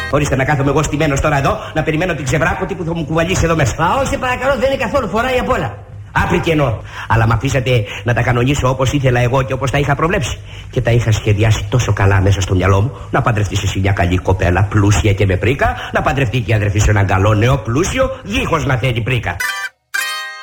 Ορίστε να κάθομαι εγώ στημένος τώρα εδώ, να περιμένω την ξεβράκωτη που θα μου κουβαλήσει εδώ μέσα. Α, όχι παρακαλώ, δεν είναι καθόλου, φοράει απ' όλα. Άπρη και εννοώ. Αλλά μ' αφήσατε να τα κανονίσω όπως ήθελα εγώ και όπως τα είχα προβλέψει. Και τα είχα σχεδιάσει τόσο καλά μέσα στο μυαλό μου. Να παντρευτείς εσύ μια καλή κοπέλα πλούσια και με πρίκα. Να παντρευτεί και η αδερφή σου έναν καλό νέο πλούσιο, δίχως να θέλει πρίκα.